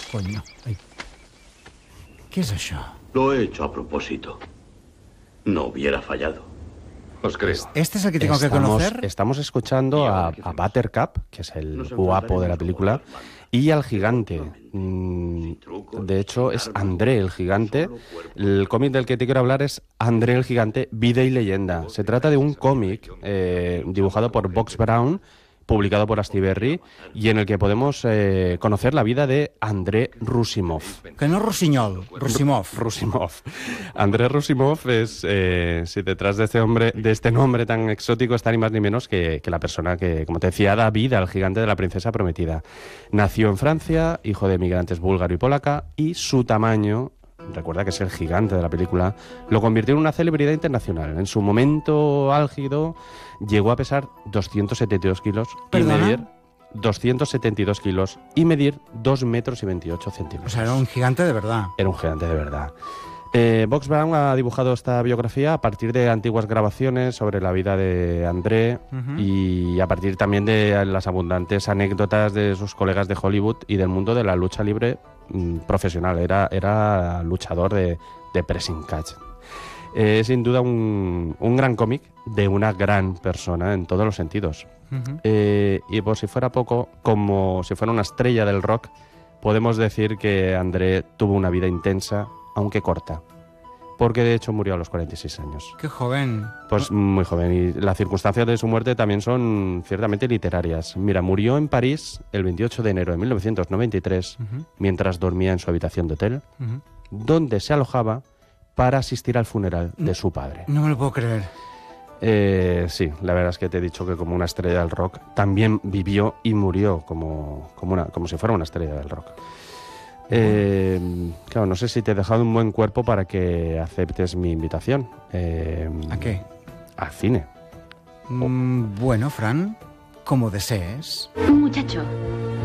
Coño. Ai. Què és això? Lo he hecho a propósito. No hubiera fallado. ¿Os crees? ¿Este es el que tengo que conocer? Estamos escuchando a Buttercup, que es el guapo de la película, y al gigante. De hecho, es André el gigante. El cómic del que te quiero hablar es André el gigante, vida y leyenda. Se trata de un cómic dibujado por Box Brown, publicado por Astiberri, y en el que podemos conocer la vida de André Roussimoff. Que no Rossinyol, Roussimoff. Roussimoff. André Roussimoff es, si detrás de este hombre, de este nombre tan exótico, está ni más ni menos que la persona que, como te decía, da vida al gigante de la princesa prometida. Nació en Francia, hijo de migrantes búlgaro y polaca, y su tamaño, recuerda que es el gigante de la película, lo convirtió en una celebridad internacional. En su momento álgido llegó a pesar 272 kilos y medir 272 kilos y medir 2 metros y 28 centímetros. O sea, era un gigante de verdad. Era un gigante de verdad. Box Brown ha dibujado esta biografía a partir de antiguas grabaciones sobre la vida de André y a partir también de las abundantes anécdotas de sus colegas de Hollywood y del mundo de la lucha libre profesional. Era luchador de pressing catch. Es sin duda un gran cómic de una gran persona en todos los sentidos. Y por si fuera poco, como si fuera una estrella del rock, podemos decir que André tuvo una vida intensa, aunque corta, porque de hecho murió a los 46 años. ¡Qué joven! Pues muy joven, y las circunstancias de su muerte también son ciertamente literarias. Mira, murió en París el 28 de enero de 1993, mientras dormía en su habitación de hotel, donde se alojaba para asistir al funeral de su padre. No me lo puedo creer. Sí, la verdad es que te he dicho que como una estrella del rock también vivió y murió como si fuera una estrella del rock. Claro, no sé si te he dejado un buen cuerpo para que aceptes mi invitación. ¿A qué? Al cine. Bueno, Fran, como desees. Muchacho,